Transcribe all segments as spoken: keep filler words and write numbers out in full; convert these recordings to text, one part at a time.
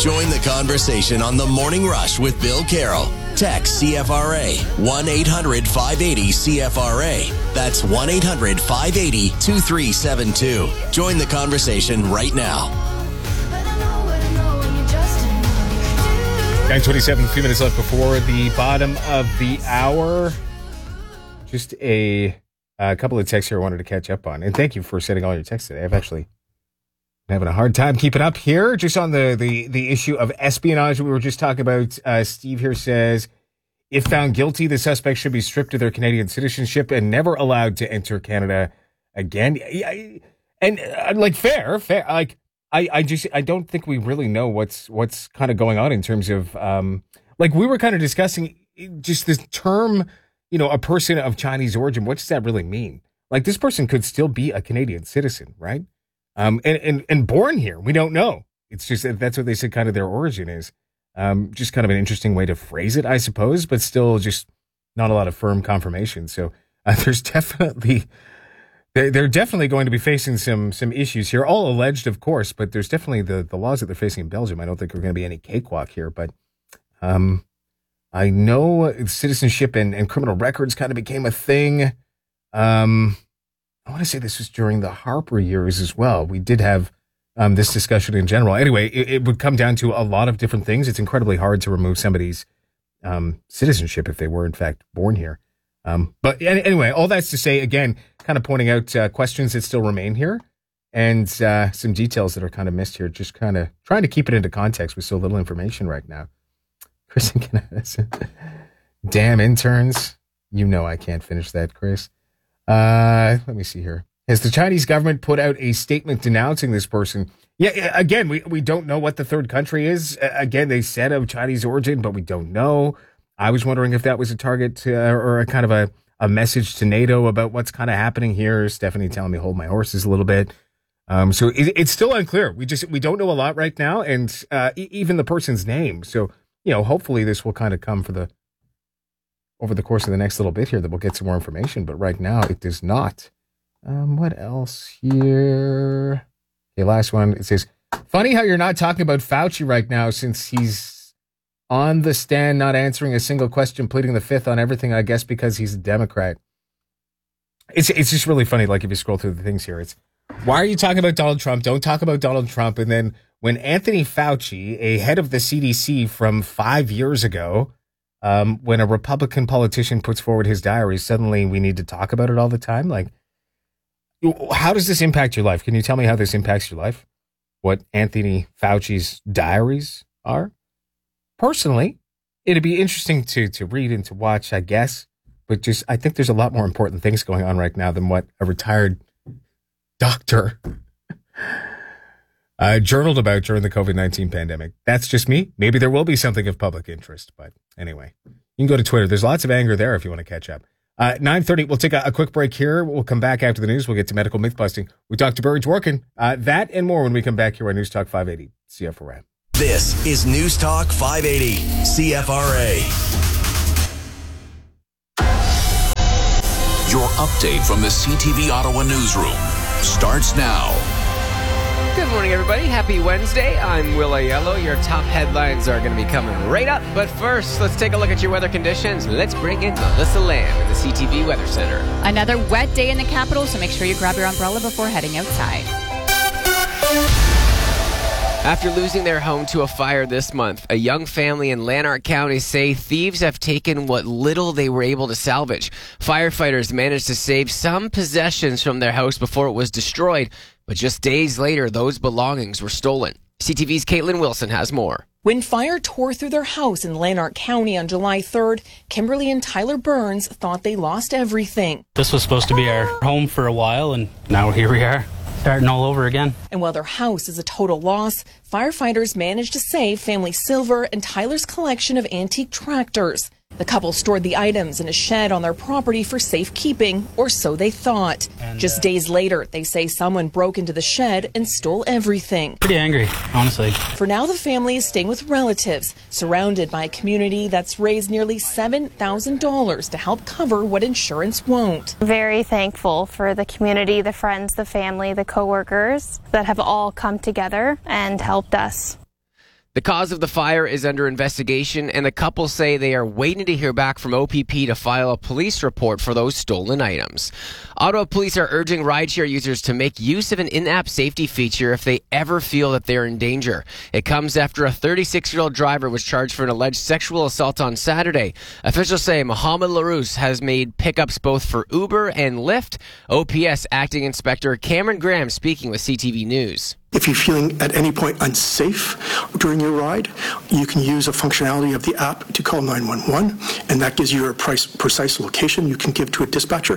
Join the conversation on The Morning Rush with Bill Carroll. Text C F R A one eight hundred five eighty C F R A. That's one eight hundred five eighty two three seven two. Join the conversation right now. nine twenty-seven, a few minutes left before the bottom of the hour. Just a, a couple of texts here I wanted to catch up on. And thank you for sending all your texts today. I've actually been having a hard time keeping up here. Just on the, the, the issue of espionage we were just talking about. Uh, Steve here says, if found guilty, the suspect should be stripped of their Canadian citizenship and never allowed to enter Canada again. And uh, like fair, fair, like, I, I just I don't think we really know what's what's kind of going on in terms of um like we were kind of discussing just this term, you know, a person of Chinese origin. What does that really mean? Like this person could still be a Canadian citizen, right? Um and and, and born here. We don't know. It's just that that's what they said kind of their origin is. Um just kind of an interesting way to phrase it, I suppose, but still just not a lot of firm confirmation. So uh, there's definitely They're definitely going to be facing some some issues here, all alleged, of course, but there's definitely the, the laws that they're facing in Belgium. I don't think are going to be any cakewalk here, but um, I know citizenship and, and criminal records kind of became a thing. Um, I want to say this was during the Harper years as well. We did have um, this discussion in general. Anyway, it, it would come down to a lot of different things. It's incredibly hard to remove somebody's um, citizenship if they were, in fact, born here. Um, but anyway, all that's to say, again, kind of pointing out uh, questions that still remain here and uh, some details that are kind of missed here. Just kind of trying to keep it into context with so little information right now. Chris and Kenneth, damn interns. You know I can't finish that, Chris. Uh, let me see here. Has the Chinese government put out a statement denouncing this person? Yeah, again, we, we don't know what the third country is. Again, they said of Chinese origin, but we don't know. I was wondering if that was a target uh, or a kind of a, a message to NATO about what's kind of happening here. Stephanie telling me hold my horses a little bit. Um, so it, it's still unclear. We just we don't know a lot right now, and uh, e- even the person's name. So you know, hopefully this will kind of come for the over the course of the next little bit here that we'll get some more information. But right now it does not. Um, what else here? Okay, last one. It says, funny how you're not talking about Fauci right now since he's on the stand, not answering a single question, pleading the fifth on everything, I guess because he's a Democrat. It's it's just really funny, like if you scroll through the things here, it's, why are you talking about Donald Trump? Don't talk about Donald Trump. And then when Anthony Fauci, a head of the C D C from five years ago, um, when a Republican politician puts forward his diary, suddenly we need to talk about it all the time? Like, how does this impact your life? Can you tell me how this impacts your life? What Anthony Fauci's diaries are? Personally, it'd be interesting to to read and to watch, I guess. But just, I think there's a lot more important things going on right now than what a retired doctor uh, journaled about during the covid nineteen pandemic. That's just me. Maybe there will be something of public interest. But anyway, you can go to Twitter. There's lots of anger there if you want to catch up. Uh, nine thirty, we'll take a, a quick break here. We'll come back after the news. We'll get to medical myth busting. We talked to Burge Dworkin. Uh, that and more when we come back here on News Talk five eighty C F R A. This is News Talk five eighty C F R A. Your update from the C T V Ottawa newsroom starts now. Good morning, everybody. Happy Wednesday. I'm Will Aiello. Your top headlines are going to be coming right up. But first, let's take a look at your weather conditions. Let's bring in Melissa Lamb in the C T V Weather Center. Another wet day in the capital, so make sure you grab your umbrella before heading outside. After losing their home to a fire this month, a young family in Lanark County say thieves have taken what little they were able to salvage. Firefighters managed to save some possessions from their house before it was destroyed, but just days later, those belongings were stolen. C T V's Caitlin Wilson has more. When fire tore through their house in Lanark County on July third, Kimberly and Tyler Burns thought they lost everything. This was supposed to be our home for a while, and now here we are, starting all over again. And while their house is a total loss, firefighters managed to save family silver and Tyler's collection of antique tractors. The couple stored the items in a shed on their property for safekeeping, or so they thought. And, Just uh, days later, they say someone broke into the shed and stole everything. Pretty angry, honestly. For now, the family is staying with relatives, surrounded by a community that's raised nearly seven thousand dollars to help cover what insurance won't. Very thankful for the community, the friends, the family, the coworkers that have all come together and helped us. The cause of the fire is under investigation, and the couple say they are waiting to hear back from O P P to file a police report for those stolen items. Ottawa police are urging rideshare users to make use of an in-app safety feature if they ever feel that they're in danger. It comes after a thirty-six-year-old driver was charged for an alleged sexual assault on Saturday. Officials say Mohamed Larousse has made pickups both for Uber and Lyft. O P S Acting Inspector Cameron Graham speaking with C T V News. If you're feeling at any point unsafe during your ride, you can use a functionality of the app to call nine one one, and that gives you a price, precise location you can give to a dispatcher.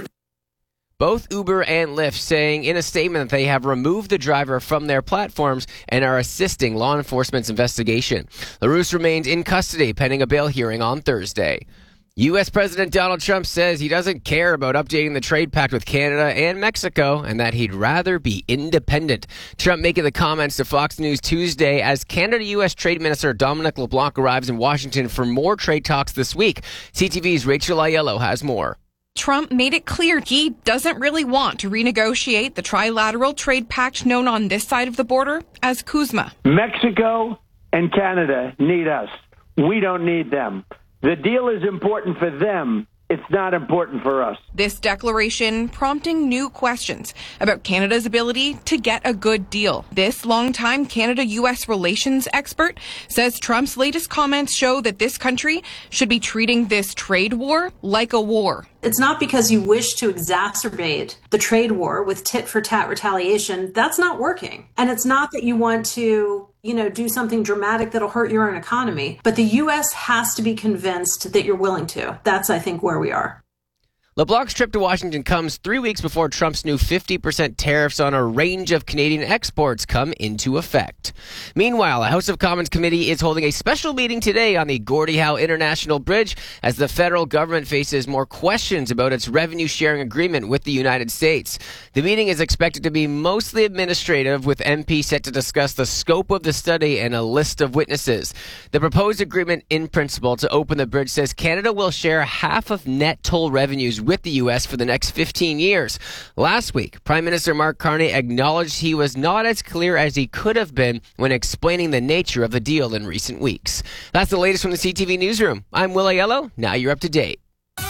Both Uber and Lyft saying in a statement that they have removed the driver from their platforms and are assisting law enforcement's investigation. LaRousse remains in custody pending a bail hearing on Thursday. U S President Donald Trump says he doesn't care about updating the trade pact with Canada and Mexico and that he'd rather be independent. Trump making the comments to Fox News Tuesday as Canada-U S Trade Minister Dominic LeBlanc arrives in Washington for more trade talks this week. C T V's Rachel Aiello has more. Trump made it clear he doesn't really want to renegotiate the trilateral trade pact known on this side of the border as CUSMA. Mexico and Canada need us. We don't need them. The deal is important for them. It's not important for us. This declaration prompting new questions about Canada's ability to get a good deal. This longtime Canada-U S relations expert says Trump's latest comments show that this country should be treating this trade war like a war. It's not because you wish to exacerbate the trade war with tit-for-tat retaliation. That's not working. And it's not that you want to, you know, do something dramatic that'll hurt your own economy. But the U S has to be convinced that you're willing to. That's, I think, where we are. LeBlanc's trip to Washington comes three weeks before Trump's new fifty percent tariffs on a range of Canadian exports come into effect. Meanwhile, a House of Commons committee is holding a special meeting today on the Gordie Howe International Bridge as the federal government faces more questions about its revenue-sharing agreement with the United States. The meeting is expected to be mostly administrative, with M Ps set to discuss the scope of the study and a list of witnesses. The proposed agreement in principle to open the bridge says Canada will share half of net toll revenues with the U S for the next fifteen years. Last week, Prime Minister Mark Carney acknowledged he was not as clear as he could have been when explaining the nature of the deal in recent weeks. That's the latest from the C T V Newsroom. I'm Will Aiello. Now you're up to date.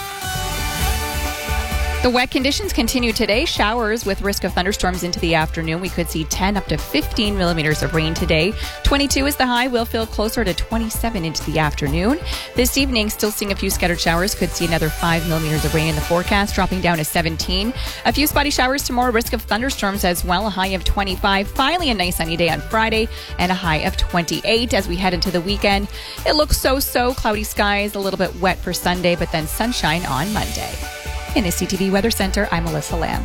The wet conditions continue today. Showers with risk of thunderstorms into the afternoon. We could see ten up to fifteen millimeters of rain today. twenty-two is the high. We'll feel closer to twenty-seven into the afternoon. This evening, still seeing a few scattered showers. Could see another five millimeters of rain in the forecast, dropping down to seventeen. A few spotty showers tomorrow. Risk of thunderstorms as well. A high of twenty-five. Finally, a nice sunny day on Friday and a high of twenty-eight as we head into the weekend. It looks so-so. Cloudy skies, a little bit wet for Sunday, but then sunshine on Monday. In the C T V Weather Center, I'm Melissa Lamb.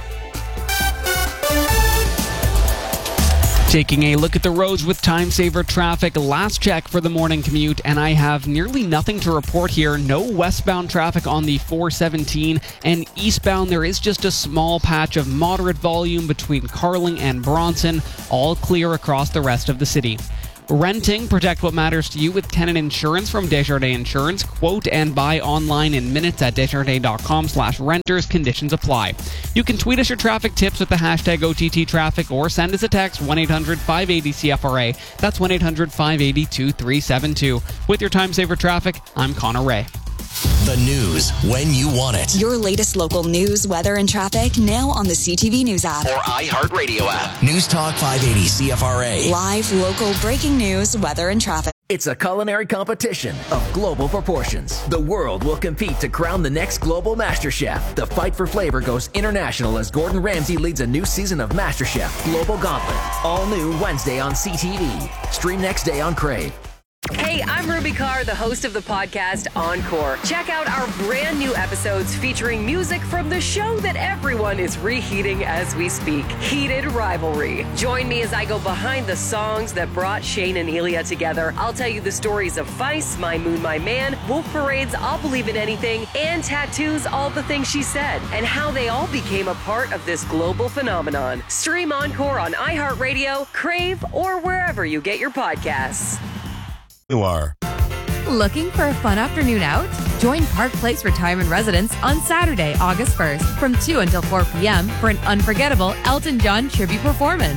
Taking a look at the roads with time saver traffic. Last check for the morning commute, and I have nearly nothing to report here. No westbound traffic on the four seventeen, and eastbound there is just a small patch of moderate volume between Carling and Bronson. All clear across the rest of the city. Renting, protect what matters to you with tenant insurance from Desjardins Insurance. Quote and buy online in minutes at desjardins.com slash renters. Conditions apply. You can tweet us your traffic tips with the hashtag O T T traffic or send us a text one eight hundred five eight zero C F R A. That's one eight hundred five eight zero two three seven two. With your time saver traffic, I'm Connor Ray. The news when you want it. Your latest local news, weather, and traffic now on the C T V News app. Or iHeartRadio app. News Talk five eighty C F R A. Live, local, breaking news, weather, and traffic. It's a culinary competition of global proportions. The world will compete to crown the next global MasterChef. The fight for flavor goes international as Gordon Ramsay leads a new season of MasterChef Global Gauntlet. All new Wednesday on C T V. Stream next day on Crave. Hey, I'm Ruby Carr, the host of the podcast Encore. Check out our brand new episodes featuring music from the show that everyone is reheating as we speak, Heated Rivalry. Join me as I go behind the songs that brought Shane and Elia together. I'll tell you the stories of Feist, My Moon, My Man, Wolf Parade's I'll Believe in Anything, and Tattoo's All the Things She Said, and how they all became a part of this global phenomenon. Stream Encore on iHeartRadio, Crave, or wherever you get your podcasts. You are. Looking for a fun afternoon out? Join Park Place Retirement Residence on Saturday, August first from two until four p.m. for an unforgettable Elton John tribute performance.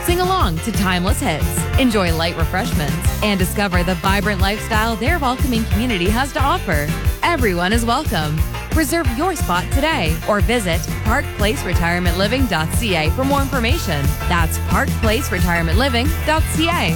Sing along to timeless hits, enjoy light refreshments, and discover the vibrant lifestyle their welcoming community has to offer. Everyone is welcome. Reserve your spot today or visit park place retirement living dot c a for more information. That's park place retirement living dot c a.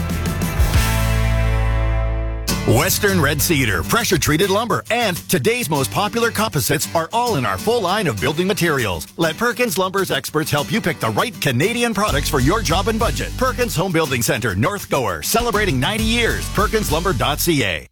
Western Red Cedar, pressure-treated lumber, and today's most popular composites are all in our full line of building materials. Let Perkins Lumber's experts help you pick the right Canadian products for your job and budget. Perkins Home Building Center, North Gower, celebrating ninety years. perkins lumber dot c a.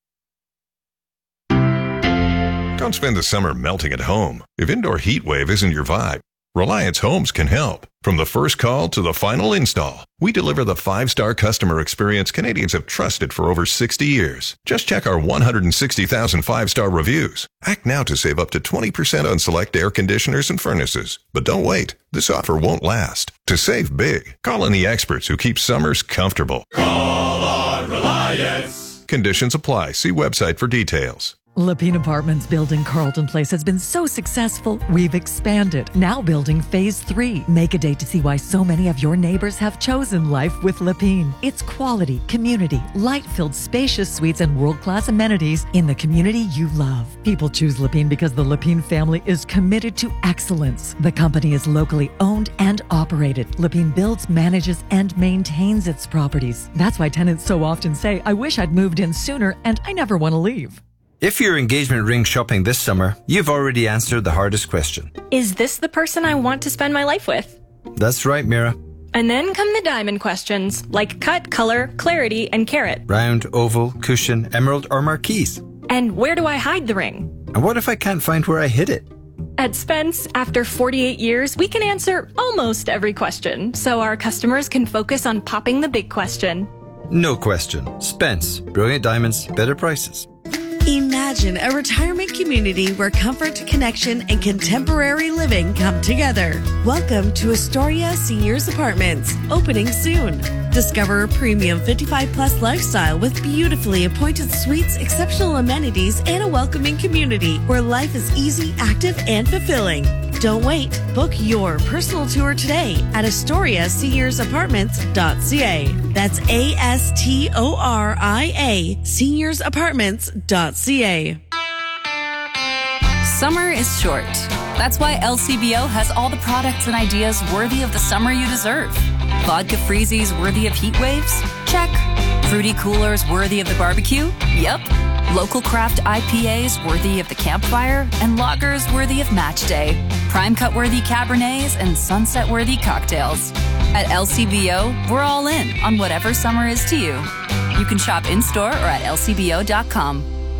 Don't spend the summer melting at home. If indoor heat wave isn't your vibe, Reliance Homes can help. From the first call to the final install, we deliver the five-star customer experience Canadians have trusted for over sixty years. Just check our one hundred sixty thousand five-star reviews. Act now to save up to twenty percent on select air conditioners and furnaces. But don't wait. This offer won't last. To save big, call in the experts who keep summers comfortable. Call on Reliance. Conditions apply. See website for details. Lapine Apartments building Carlton Place has been so successful, we've expanded. Now building phase three. Make a date to see why so many of your neighbors have chosen life with Lapine. It's quality, community, light-filled, spacious suites and world-class amenities in the community you love. People choose Lapine because the Lapine family is committed to excellence. The company is locally owned and operated. Lapine builds, manages, and maintains its properties. That's why tenants so often say, I wish I'd moved in sooner and I never want to leave. If you're engagement ring shopping this summer, you've already answered the hardest question. Is this the person I want to spend my life with? That's right, Mira. And then come the diamond questions, like cut, color, clarity, and carat. Round, oval, cushion, emerald, or marquise. And where do I hide the ring? And what if I can't find where I hid it? At Spence, after forty-eight years, we can answer almost every question, so our customers can focus on popping the big question. No question. Spence. Brilliant diamonds, better prices. Imagine a retirement community where comfort, connection, and contemporary living come together. Welcome to Astoria Seniors Apartments, opening soon. Discover a premium fifty-five plus lifestyle with beautifully appointed suites, exceptional amenities, and a welcoming community where life is easy, active, and fulfilling. Don't wait. Book your personal tour today at astoria seniors apartments dot c a. That's A S T O R I A, seniors apartments dot c a. Summer is short. That's why L C B O has all the products and ideas worthy of the summer you deserve. Vodka freezies worthy of heat waves? Check. Fruity coolers worthy of the barbecue? Yep. Local craft I P As worthy of the campfire, and lagers worthy of match day. Prime cut worthy Cabernets and sunset worthy cocktails. At L C B O, we're all in on whatever summer is to you. You can shop in-store or at L C B O dot com.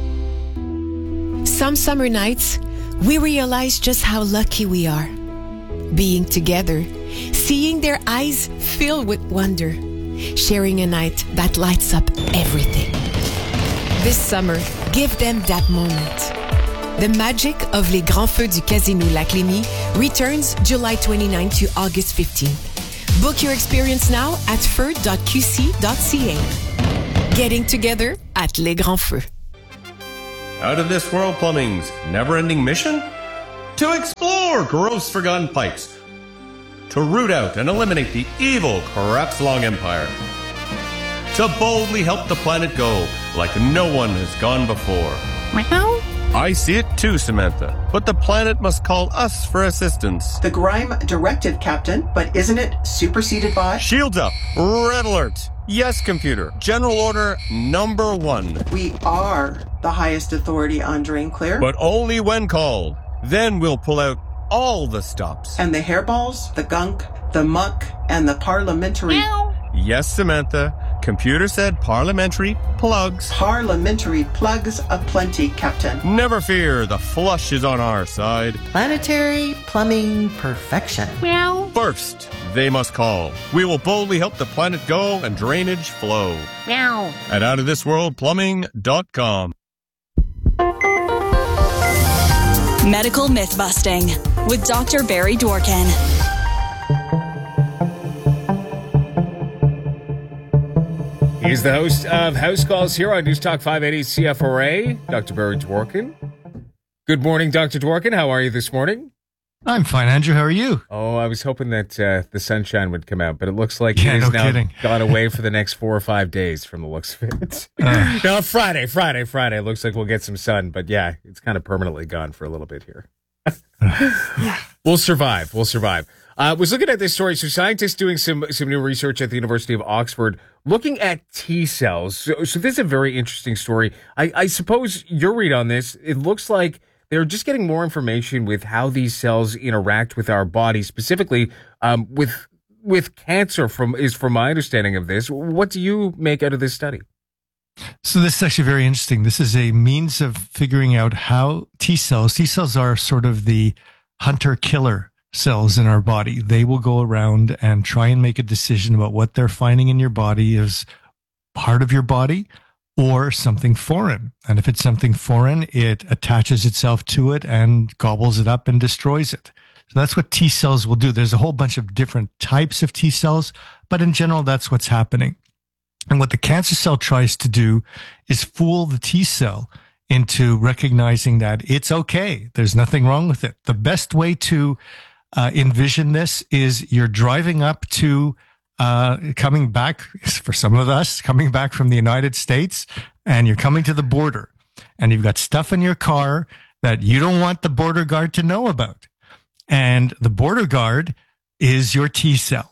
Some summer nights, we realize just how lucky we are. Being together, seeing their eyes filled with wonder, sharing a night that lights up everything. This summer, give them that moment. The magic of Les Grands Feux du Casino Lac Lémy returns July twenty-ninth to August fifteenth. Book your experience now at feu dot q c dot c a. Getting together at Les Grands Feux. Out of This World Plumbing's never-ending mission? To explore gross forgotten pipes. To root out and eliminate the evil Crapslong Empire. To boldly help the planet go like no one has gone before. Meow. I see it too, Samantha, but the planet must call us for assistance. The Grime directive, Captain, but isn't it superseded by? Shields up! Red alert! Yes, computer. General order number one. We are the highest authority on drain clear. But only when called. Then we'll pull out all the stops. And the hairballs, the gunk, the muck, and the parliamentary... Meow. Yes, Samantha. Computer said parliamentary plugs. Parliamentary plugs aplenty, Captain. Never fear, the flush is on our side. Planetary plumbing perfection. Meow. First, they must call. We will boldly help the planet go and drainage flow. Meow. At out of this world plumbing dot com. Medical myth busting with Doctor Barry Dworkin. He's the host of House Calls here on News Talk five eighty C F R A, Doctor Barry Dworkin. Good morning, Doctor Dworkin. How are you this morning? I'm fine, Andrew. How are you? Oh, I was hoping that uh, the sunshine would come out, but it looks like Yeah, it is no now kidding. gone away for the next four or five days from the looks of it. Uh. no, Friday, Friday, Friday. It looks like we'll get some sun, but yeah, it's kind of permanently gone for a little bit here. We'll survive. We'll survive. I uh, was looking at this story. So scientists doing some some new research at the University of Oxford looking at T cells. So, so this is a very interesting story. I, I suppose your read on this, it looks like they're just getting more information with how these cells interact with our body, specifically um, with with cancer. From is from my understanding of this. What do you make out of this study? So this is actually very interesting. This is a means of figuring out how T cells, T cells are sort of the hunter-killer cells in our body. They will go around and try and make a decision about what they're finding in your body is part of your body or something foreign. And if it's something foreign, it attaches itself to it and gobbles it up and destroys it. So that's what T cells will do. There's a whole bunch of different types of T cells, but in general, that's what's happening. And what the cancer cell tries to do is fool the T cell into recognizing that it's okay. There's nothing wrong with it. The best way to uh, envision this is you're driving up to uh, coming back, for some of us, coming back from the United States, and you're coming to the border, and you've got stuff in your car that you don't want the border guard to know about. And the border guard is your T cell.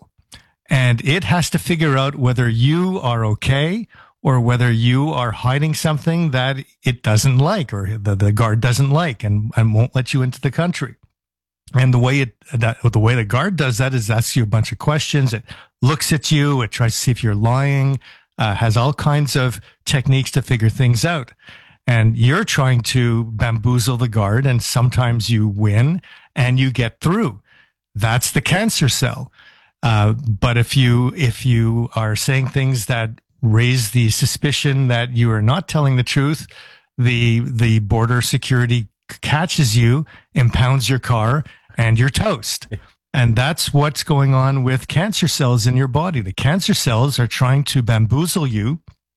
And it has to figure out whether you are okay or whether you are hiding something that it doesn't like or the, the guard doesn't like and, and won't let you into the country. And the way it that the way the guard does that is asks you a bunch of questions. It looks at you. It tries to see if you're lying, uh, has all kinds of techniques to figure things out. And you're trying to bamboozle the guard, and sometimes you win and you get through. That's the cancer cell. Uh, but if you if you are saying things that raise the suspicion that you are not telling the truth, the the border security catches you, impounds your car, and you're toast. And that's what's going on with cancer cells in your body. The cancer cells are trying to bamboozle you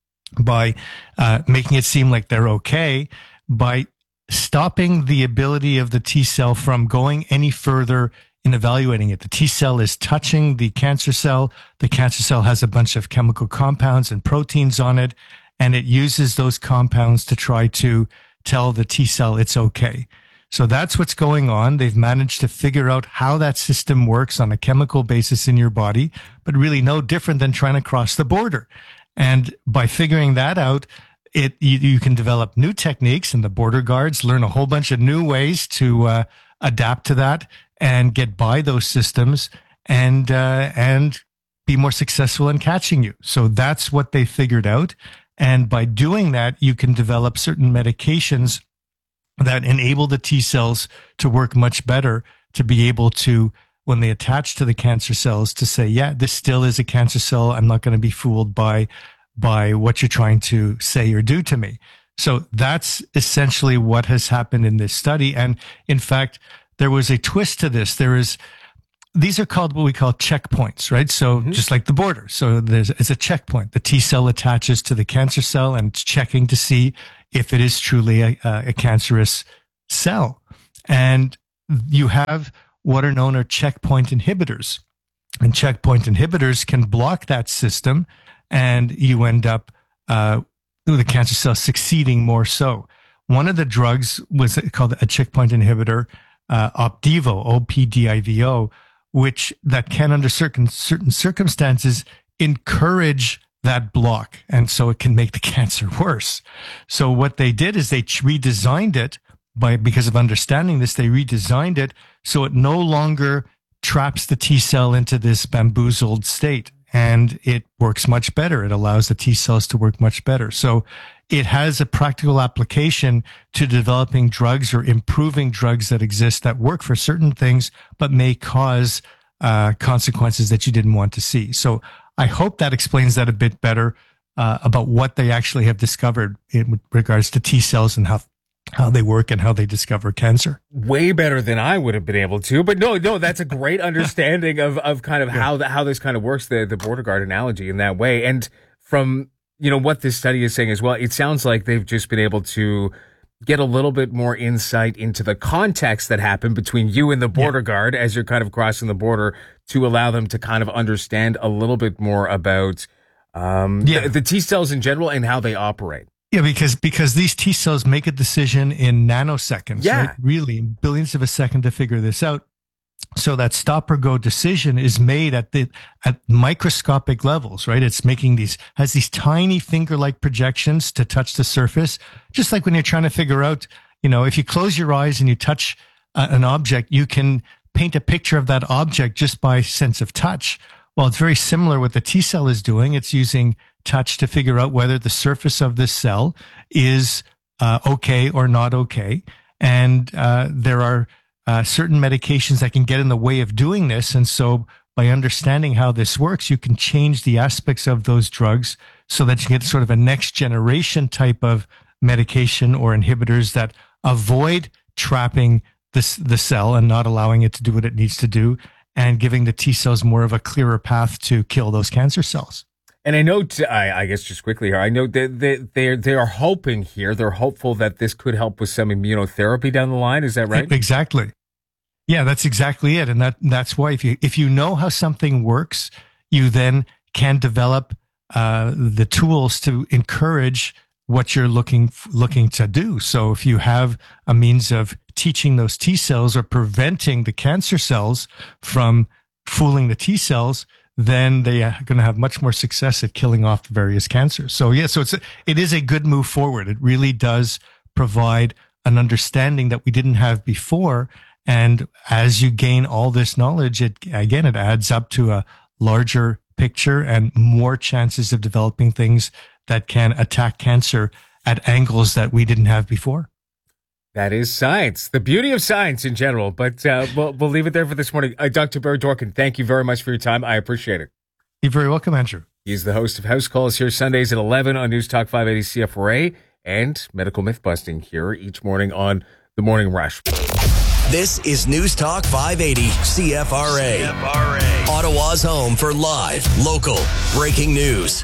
by uh, making it seem like they're okay, by stopping the ability of the T cell from going any further in evaluating it. The T cell is touching the cancer cell. The cancer cell has a bunch of chemical compounds and proteins on it, and it uses those compounds to try to tell the T cell it's okay. So that's what's going on. They've managed to figure out how that system works on a chemical basis in your body, but really no different than trying to cross the border. And by figuring that out, it you, you can develop new techniques, and the border guards learn a whole bunch of new ways to uh, adapt to that and get by those systems and uh, and be more successful in catching you. So that's what they figured out. And by doing that, you can develop certain medications that enable the T cells to work much better, to be able to, when they attach to the cancer cells, to say, yeah, this still is a cancer cell. I'm not going to be fooled by by what you're trying to say or do to me. So that's essentially what has happened in this study. And in fact, there was a twist to this. There is, these are called what we call checkpoints, right? So mm-hmm. just like the border. So there's, it's a checkpoint. The T cell attaches to the cancer cell and it's checking to see if it is truly a, a cancerous cell. And you have what are known as checkpoint inhibitors. And checkpoint inhibitors can block that system, and you end up, uh, the cancer cell succeeding more so. One of the drugs was called a checkpoint inhibitor, uh, Opdivo, O P D I V O, which that can, under certain certain circumstances, encourage that block, and so it can make the cancer worse. So what they did is they redesigned it by because of understanding this. They redesigned it so it no longer traps the T cell into this bamboozled state, and it works much better. It allows the T cells to work much better. So it has a practical application to developing drugs or improving drugs that exist that work for certain things, but may cause uh, consequences that you didn't want to see. So I hope that explains that a bit better uh, about what they actually have discovered in regards to T cells and how how they work and how they discover cancer. Way better than I would have been able to, but no, no, that's a great understanding of, of kind of yeah. how the, how this kind of works, the, the border guard analogy in that way. And from, you know, what this study is saying as well, it sounds like they've just been able to get a little bit more insight into the context that happened between you and the border yeah. guard as you're kind of crossing the border, to allow them to kind of understand a little bit more about um, yeah. the, the T cells in general and how they operate. Yeah, because because these T cells make a decision in nanoseconds, yeah. right? Really, billions of a second to figure this out. So that stop or go decision is made at the at microscopic levels, right? It's making these has these tiny finger-like projections to touch the surface, just like when you're trying to figure out, you know, if you close your eyes and you touch uh, an object, you can paint a picture of that object just by sense of touch. Well, it's very similar what the T cell is doing. It's using touch to figure out whether the surface of this cell is uh, okay or not okay. And uh, there are uh, certain medications that can get in the way of doing this. And so by understanding how this works, you can change the aspects of those drugs so that you get sort of a next generation type of medication or inhibitors that avoid trapping this, the cell and not allowing it to do what it needs to do, and giving the T cells more of a clearer path to kill those cancer cells. And I know, t- I, I guess just quickly here, I know that they, they, they are hoping here, they're hopeful that this could help with some immunotherapy down the line. Is that right? Exactly. Yeah, that's exactly it. And that that's why if you if you know how something works, you then can develop uh, the tools to encourage what you're looking looking to do. So if you have a means of teaching those T cells or preventing the cancer cells from fooling the T cells, then they are going to have much more success at killing off the various cancers. So yeah, so it's a, it is a good move forward. It really does provide an understanding that we didn't have before. And as you gain all this knowledge, it again, it adds up to a larger picture and more chances of developing things that can attack cancer at angles that we didn't have before. That is science, the beauty of science in general. But uh, we'll, we'll leave it there for this morning. Uh, Doctor Barry Dworkin, thank you very much for your time. I appreciate it. You're very welcome, Andrew. He's the host of House Calls here Sundays at eleven on News Talk five eighty C F R A and Medical Myth Busting here each morning on The Morning Rush. This is News Talk five eighty C F R A. C F R A. Ottawa's home for live, local, breaking news.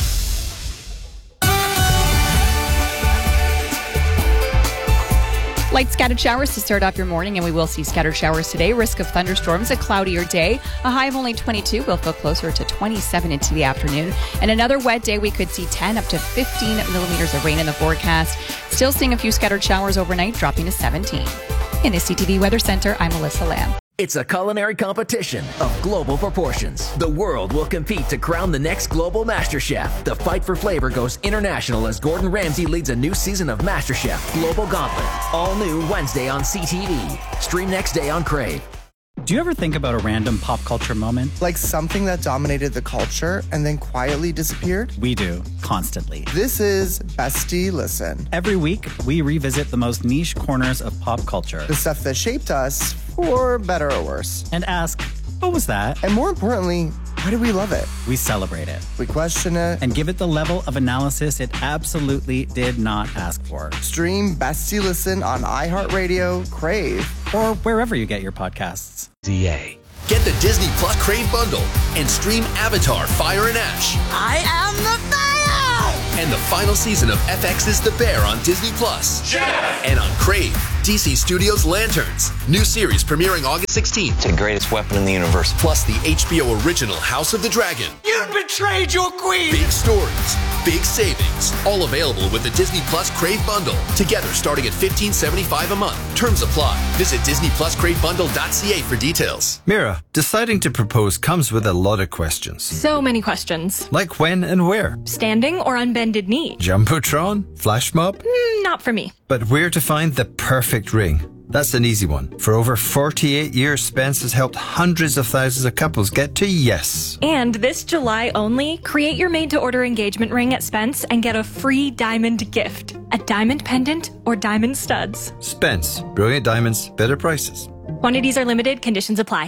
Light scattered showers to start off your morning, and we will see scattered showers today. Risk of thunderstorms, a cloudier day. A high of only twenty-two. We'll feel closer to twenty-seven into the afternoon. And another wet day, we could see ten up to fifteen millimeters of rain in the forecast. Still seeing a few scattered showers overnight, dropping to seventeen. In the C T V Weather Center, I'm Melissa Lamb. It's a culinary competition of global proportions. The world will compete to crown the next global master chef. The fight for flavor goes international as Gordon Ramsay leads a new season of MasterChef Global Gauntlet. All new Wednesday on C T V. Stream next day on Crave. Do you ever think about a random pop culture moment? Like something that dominated the culture and then quietly disappeared? We do, constantly. This is Bestie Listen. Every week, we revisit the most niche corners of pop culture. The stuff that shaped us, for better or worse. And ask, what was that? And more importantly, why do we love it? We celebrate it. We question it. And give it the level of analysis it absolutely did not ask for. Stream Bestie Listen on iHeartRadio, Crave, or wherever you get your podcasts. D A. Get the Disney Plus Crave bundle and stream Avatar: Fire and Ash. I am the fire! And the final season of F X's The Bear on Disney Plus. Yeah! And on Crave, D C Studios' Lanterns. New series premiering August sixteenth. It's the greatest weapon in the universe. Plus the H B O original House of the Dragon. You betrayed your queen! Big stories, big savings. All available with the Disney Plus Crave bundle. Together starting at fifteen seventy-five a month. Terms apply. Visit disney plus crave bundle dot c a for details. Mira, deciding to propose comes with a lot of questions. So many questions. Like when and where? Standing or unbended knee? Jumbotron? Flash mob? Mm, not for me. But where to find the perfect ring? That's an easy one. For over forty-eight years, Spence has helped hundreds of thousands of couples get to yes. And this July only, create your made-to-order engagement ring at Spence and get a free diamond gift. A diamond pendant or diamond studs. Spence. Brilliant diamonds, better prices. Quantities are limited. Conditions apply.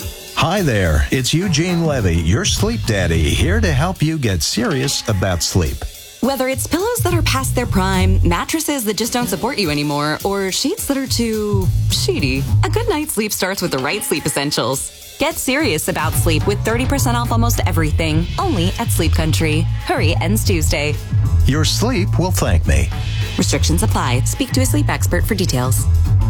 Hi there. It's Eugene Levy, your sleep daddy, here to help you get serious about sleep. Whether it's pillows that are past their prime, mattresses that just don't support you anymore, or sheets that are too sheety, a good night's sleep starts with the right sleep essentials. Get serious about sleep with thirty percent off almost everything, only at Sleep Country. Hurry, ends Tuesday. Your sleep will thank me. Restrictions apply. Speak to a sleep expert for details.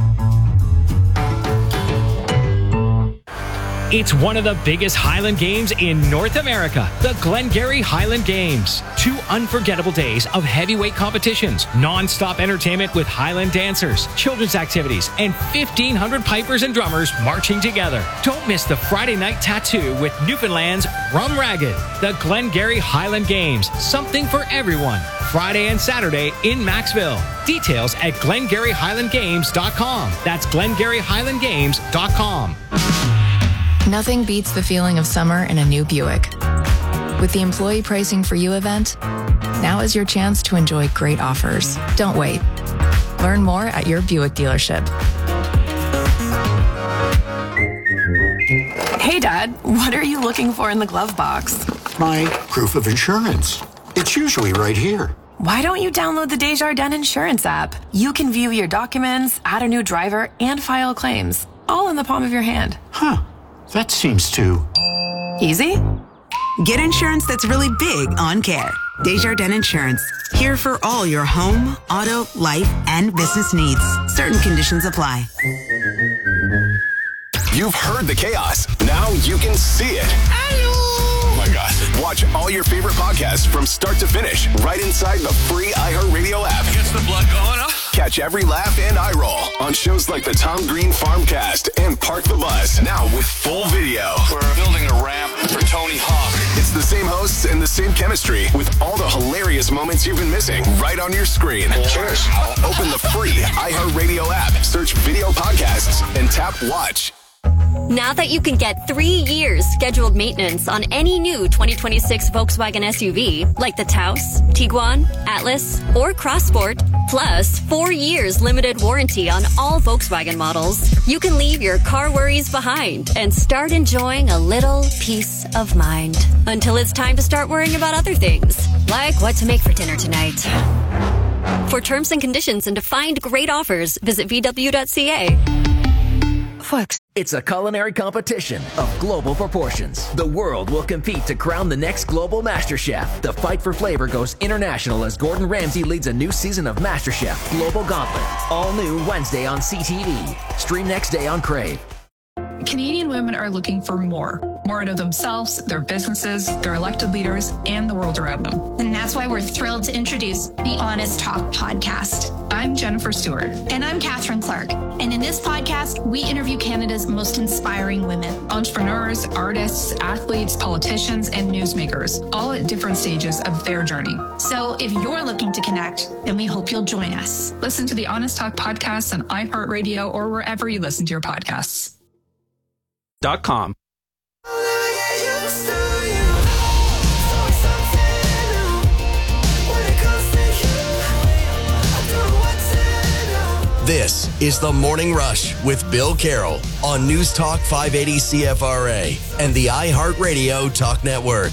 It's one of the biggest Highland Games in North America, the Glengarry Highland Games. Two unforgettable days of heavyweight competitions, non-stop entertainment with Highland dancers, children's activities, and fifteen hundred pipers and drummers marching together. Don't miss the Friday night tattoo with Newfoundland's Rum Ragged. The Glengarry Highland Games, something for everyone. Friday and Saturday in Maxville. Details at glengarry highland games dot com. That's glengarry highland games dot com. Nothing beats the feeling of summer in a new Buick. With the Employee Pricing for You event, now is your chance to enjoy great offers. Don't wait. Learn more at your Buick dealership. Hey, Dad, what are you looking for in the glove box? My proof of insurance. It's usually right here. Why don't you download the Desjardins Insurance app? You can view your documents, add a new driver, and file claims, all in the palm of your hand. Huh. That seems too... easy? Get insurance that's really big on care. Desjardins Insurance. Here for all your home, auto, life, and business needs. Certain conditions apply. You've heard the chaos. Now you can see it. Oh my God. Watch all your favorite podcasts from start to finish right inside the free iHeartRadio app. Gets the blood going, huh? Catch every laugh and eye roll on shows like the Tom Green Farmcast and Park the Bus. Now with full video. We're building a ramp for Tony Hawk. It's the same hosts and the same chemistry with all the hilarious moments you've been missing right on your screen. Cheers. Open the free iHeartRadio app, search video podcasts, and tap watch. Now that you can get three years scheduled maintenance on any new twenty twenty-six Volkswagen S U V, like the Taos, Tiguan, Atlas, or Crossport, plus four years limited warranty on all Volkswagen models, you can leave your car worries behind and start enjoying a little peace of mind. Until it's time to start worrying about other things, like what to make for dinner tonight. For terms and conditions and to find great offers, visit v w dot c a. Flex. It's a culinary competition of global proportions. The world will compete to crown the next global MasterChef. The fight for flavor goes international as Gordon Ramsay leads a new season of MasterChef Global Gauntlet. All new Wednesday on C T V. Stream next day on Crave. Canadian women are looking for more. More out of themselves, their businesses, their elected leaders, and the world around them. And that's why we're thrilled to introduce the Honest Talk podcast. I'm Jennifer Stewart. And I'm Catherine Clark. And in this podcast, we interview Canada's most inspiring women. Entrepreneurs, artists, athletes, politicians, and newsmakers, all at different stages of their journey. So if you're looking to connect, then we hope you'll join us. Listen to the Honest Talk podcast on iHeartRadio or wherever you listen to your podcasts. Dot com. This is The Morning Rush with Bill Carroll on News Talk five eighty C F R A and the iHeartRadio Talk Network.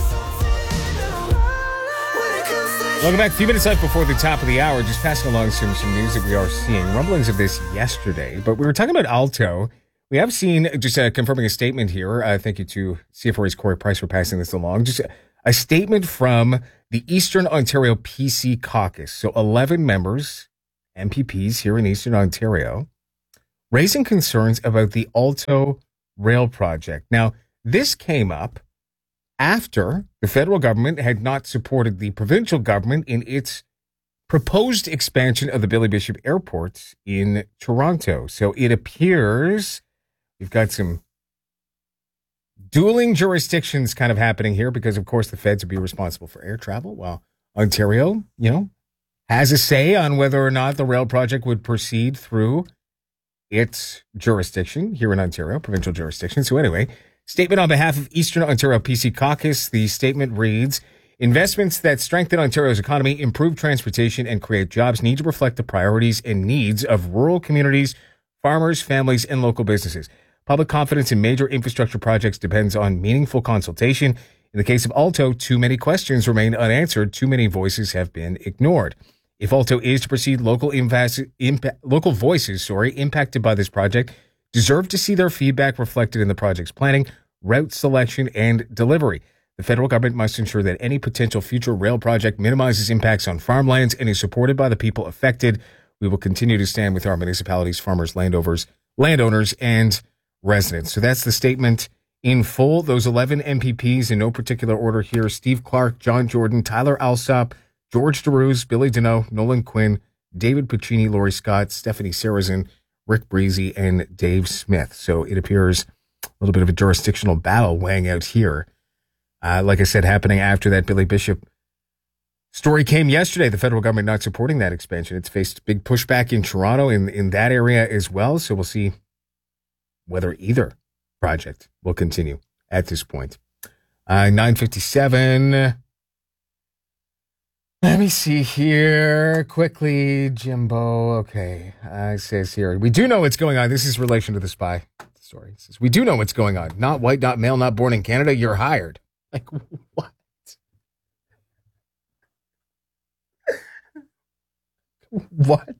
Welcome back. A few minutes left before the top of the hour. Just passing along some, some news that we are seeing. Rumblings of this yesterday, but we were talking about Alto. We have seen, just uh, confirming a statement here, uh, thank you to C F R A's Corey Price for passing this along, just a, a statement from the Eastern Ontario P C Caucus. So eleven members, M P Ps here in Eastern Ontario, raising concerns about the Alto Rail project. Now, this came up after the federal government had not supported the provincial government in its proposed expansion of the Billy Bishop Airport in Toronto. So it appears we've got some dueling jurisdictions kind of happening here because, of course, the feds would be responsible for air travel while Ontario, you know, has a say on whether or not the rail project would proceed through its jurisdiction here in Ontario, provincial jurisdiction. So anyway, statement on behalf of Eastern Ontario P C Caucus. The statement reads, investments that strengthen Ontario's economy, improve transportation, and create jobs need to reflect the priorities and needs of rural communities, farmers, families, and local businesses. Public confidence in major infrastructure projects depends on meaningful consultation. In the case of Alto, too many questions remain unanswered. Too many voices have been ignored. If Alto is to proceed, local impact, impact, local voices, sorry, impacted by this project deserve to see their feedback reflected in the project's planning, route selection, and delivery. The federal government must ensure that any potential future rail project minimizes impacts on farmlands and is supported by the people affected. We will continue to stand with our municipalities, farmers, landowners, landowners, and residents. So that's the statement in full. Those eleven M P Ps in no particular order here: Steve Clark, John Jordan, Tyler Alsop, George DeRuse, Billy Deneau, Nolan Quinn, David Puccini, Lori Scott, Stephanie Sarrazin, Rick Breezy, and Dave Smith. So it appears a little bit of a jurisdictional battle weighing out here. Uh, like I said, happening after that Billy Bishop story came yesterday. The federal government not supporting that expansion. It's faced big pushback in Toronto in, in that area as well. So we'll see whether either project will continue at this point. Uh, nine fifty-seven. Let me see here quickly, Jimbo. Okay, uh, it says here, we do know what's going on. This is relation to the spy story. It says, we do know what's going on. Not white, not male, not born in Canada. You're hired. Like, what? What?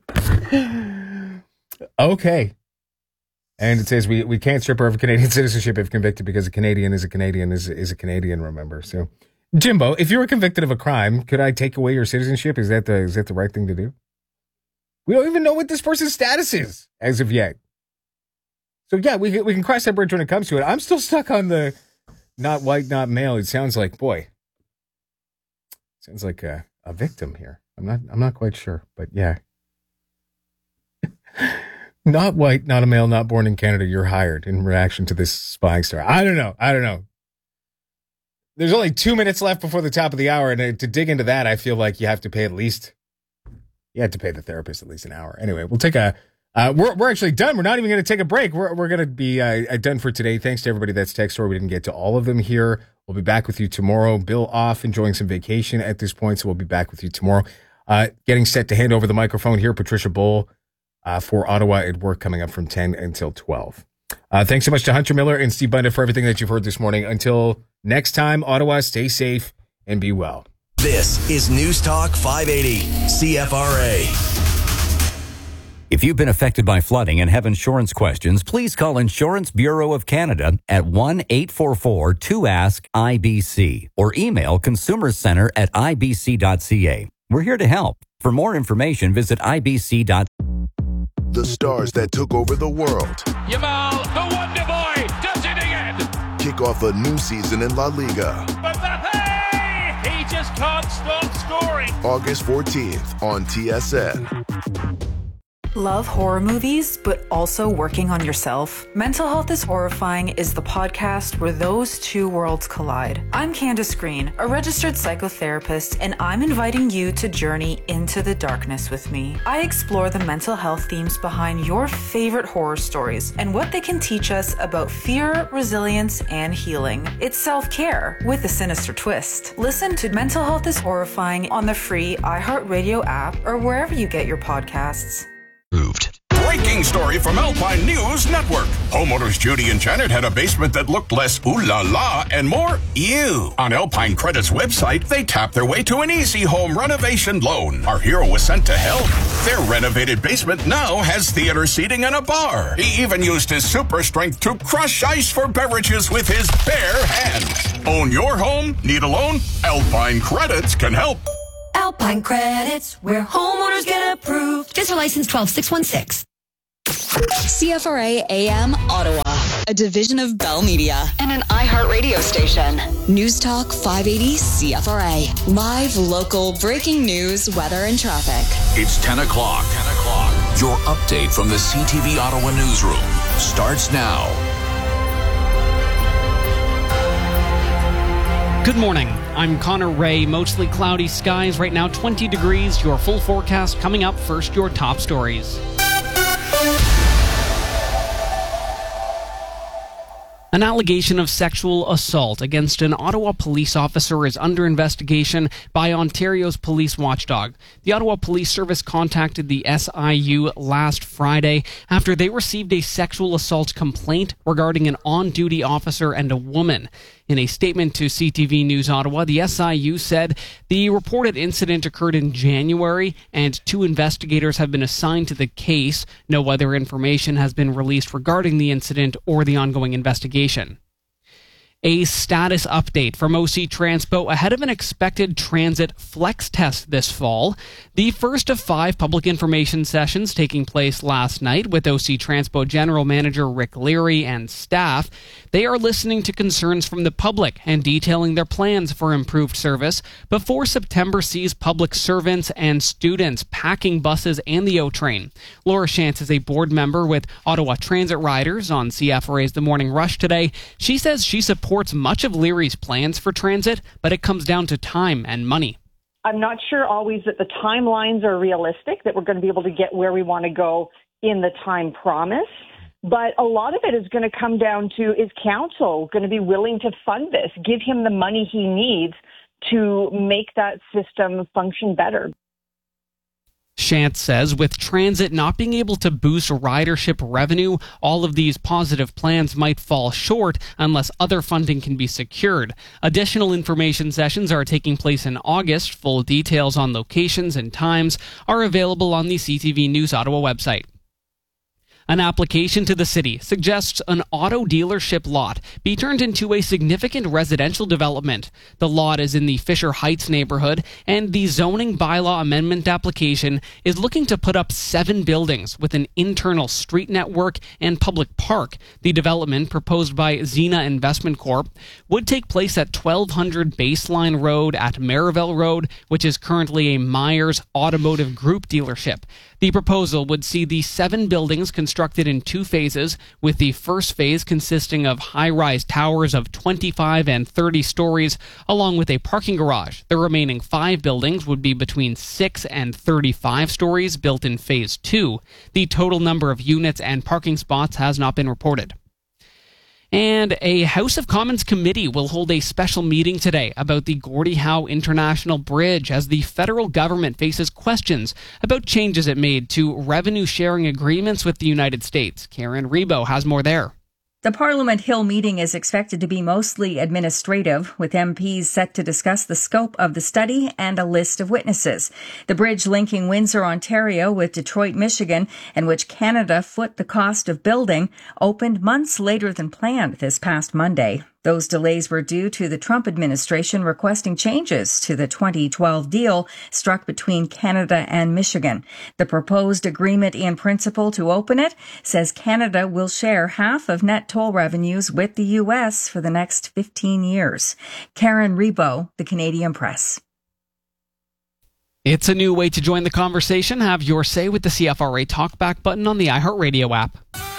Okay. And it says we, we can't strip her of Canadian citizenship if convicted because a Canadian is a Canadian is, is a Canadian, remember. So, Jimbo, if you were convicted of a crime, could I take away your citizenship? Is that the is that the right thing to do? We don't even know what this person's status is as of yet. So, yeah, we, we can cross that bridge when it comes to it. I'm still stuck on the not white, not male. It sounds like, boy, sounds like a, a victim here. I'm not I'm not quite sure, but yeah. Not white, not a male, not born in Canada. You're hired in reaction to this spying story. I don't know. I don't know. There's only two minutes left before the top of the hour, and to dig into that, I feel like you have to pay at least, you have to pay the therapist at least an hour. Anyway, we'll take a, uh, we're we're actually done. We're not even going to take a break. We're we're going to be uh, done for today. Thanks to everybody that's text story. We didn't get to all of them here. We'll be back with you tomorrow. Bill off, enjoying some vacation at this point, so we'll be back with you tomorrow. Uh, getting set to hand over the microphone here, Patricia Bull. Uh, for Ottawa at Work coming up from ten until twelve. Uh, thanks so much to Hunter Miller and Steve Bunda for everything that you've heard this morning. Until next time, Ottawa, stay safe and be well. This is News Talk five eighty C F R A. If you've been affected by flooding and have insurance questions, please call Insurance Bureau of Canada at one eight four four two ask I B C or email consumercenter at I B C dot C A. We're here to help. For more information, visit I B C dot C A. The stars that took over the world. Yamal, the Wonder Boy, does it again. Kick off a new season in La Liga. Mbappe, he just can't stop scoring. August fourteenth on T S N. Love horror movies, but also working on yourself? Mental Health is Horrifying is the podcast where those two worlds collide. I'm Candace Green, a registered psychotherapist, and I'm inviting you to journey into the darkness with me. I explore the mental health themes behind your favorite horror stories and what they can teach us about fear, resilience, and healing. It's self-care with a sinister twist. Listen to Mental Health is Horrifying on the free iHeartRadio app or wherever you get your podcasts. Breaking story from Alpine News Network. Homeowners Judy and Janet had a basement that looked less ooh la la and more ew. On Alpine Credit's website, they tapped their way to an easy home renovation loan. Our hero was sent to help. Their renovated basement now has theater seating and a bar. He even used his super strength to crush ice for beverages with his bare hands. Own your home? Need a loan? Alpine Credits can help. Alpine Credits, where homeowners get approved. Just for license twelve six one six. C F R A A M Ottawa, a division of Bell Media and an iHeart radio station. News Talk five eighty C F R A. Live, local, breaking news, weather, and traffic. It's ten o'clock. ten o'clock. Your update from the C T V Ottawa newsroom starts now. Good morning. I'm Connor Ray. Mostly cloudy skies right now, twenty degrees. Your full forecast coming up. First, your top stories. An allegation of sexual assault against an Ottawa police officer is under investigation by Ontario's police watchdog. The Ottawa Police Service contacted the S I U last Friday after they received a sexual assault complaint regarding an on-duty officer and a woman. In a statement to C T V News Ottawa, the S I U said the reported incident occurred in January and two investigators have been assigned to the case. No other information has been released regarding the incident or the ongoing investigation. A status update from O C Transpo ahead of an expected transit flex test this fall. The first of five public information sessions taking place last night with O C Transpo General Manager Rick Leary and staff. They are listening to concerns from the public and detailing their plans for improved service before September sees public servants and students packing buses and the O-Train. Laura Shantz is a board member with Ottawa Transit Riders on C F R A's The Morning Rush today. She says she supports much of Leary's plans for transit, but it comes down to time and money. I'm not sure always that the timelines are realistic, that we're going to be able to get where we want to go in the time promise. But a lot of it is going to come down to, is council going to be willing to fund this, give him the money he needs to make that system function better? Shantz says with transit not being able to boost ridership revenue, all of these positive plans might fall short unless other funding can be secured. Additional information sessions are taking place in August. Full details on locations and times are available on the C T V News Ottawa website. An application to the city suggests an auto dealership lot be turned into a significant residential development. The lot is in the Fisher Heights neighborhood, and the zoning bylaw amendment application is looking to put up seven buildings with an internal street network and public park. The development, proposed by Xena Investment Corp, would take place at twelve hundred Baseline Road at Merivale Road, which is currently a Myers Automotive Group dealership. The proposal would see the seven buildings constructed in two phases, with the first phase consisting of high-rise towers of twenty-five and thirty stories, along with a parking garage. The remaining five buildings would be between six and thirty-five stories, built in phase two. The total number of units and parking spots has not been reported. And a House of Commons committee will hold a special meeting today about the Gordie Howe International Bridge as the federal government faces questions about changes it made to revenue-sharing agreements with the United States. Karen Rebo has more there. The Parliament Hill meeting is expected to be mostly administrative, with M Ps set to discuss the scope of the study and a list of witnesses. The bridge linking Windsor, Ontario with Detroit, Michigan, and which Canada foot the cost of building, opened months later than planned this past Monday. Those delays were due to the Trump administration requesting changes to the twenty twelve deal struck between Canada and Michigan. The proposed agreement in principle to open it says Canada will share half of net toll revenues with the U S for the next fifteen years. Karen Rebo, The Canadian Press. It's a new way to join the conversation. Have your say with the C F R A Talkback button on the iHeartRadio app.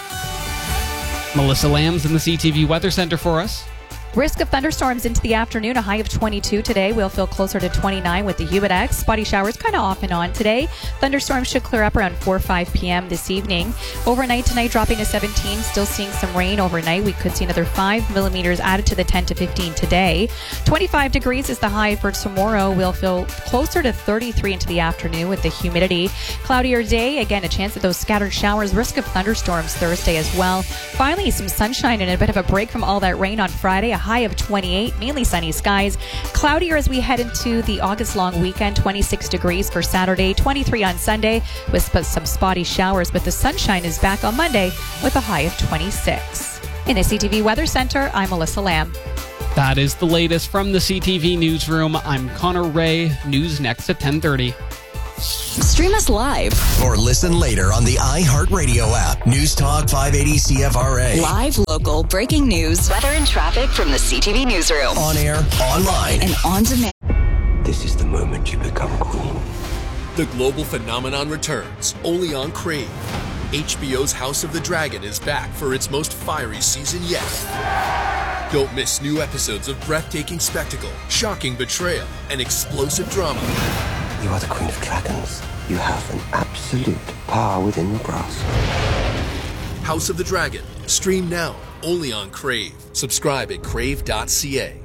Melissa Lamb's in the C T V Weather Center for us. Risk of thunderstorms into the afternoon, a high of twenty-two today. We'll feel closer to twenty-nine with the Humidex. Spotty showers kind of off and on today. Thunderstorms should clear up around four or five p.m. this evening. Overnight tonight dropping to seventeen. Still seeing some rain overnight. We could see another five millimeters added to the ten to fifteen today. twenty-five degrees is the high for tomorrow. We'll feel closer to thirty-three into the afternoon with the humidity. Cloudier day. Again, a chance of those scattered showers. Risk of thunderstorms Thursday as well. Finally, some sunshine and a bit of a break from all that rain on Friday. A high of twenty-eight, mainly sunny skies. Cloudier as we head into the August long weekend. twenty-six degrees for Saturday, twenty-three on Sunday with some spotty showers, but the sunshine is back on Monday with a high of twenty-six. In the C T V Weather Center, I'm Melissa Lamb. That is the latest from the C T V Newsroom. I'm Connor Ray. News next at ten thirty. Stream us live or listen later on the iHeartRadio app. News Talk five eighty C F R A. Live, local, breaking news, weather and traffic from the C T V Newsroom. On air, online, and on demand. This is the moment you become queen. The global phenomenon returns only on Crave. H B O's House of the Dragon is back for its most fiery season yet. Don't miss new episodes of breathtaking spectacle, shocking betrayal, and explosive drama. You are the Queen of Dragons. You have an absolute power within your grasp. House of the Dragon. Stream now, only on Crave. Subscribe at crave dot c a.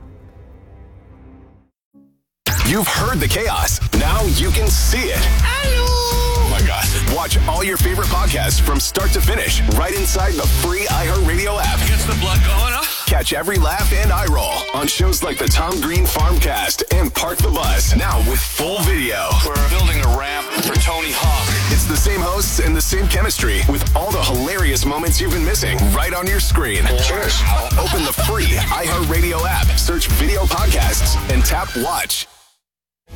You've heard the chaos. Now you can see it. Oh my God. Watch all your favorite podcasts from start to finish right inside the free iHeartRadio app. Gets the blood going, huh? Catch Catch every laugh and eye roll on shows like the Tom Green Farmcast and Park the Bus. Now with full video. We're building a ramp for Tony Hawk. It's the same hosts and the same chemistry with all the hilarious moments you've been missing right on your screen. Cheers. Open the free iHeartRadio app, search video podcasts, and tap watch.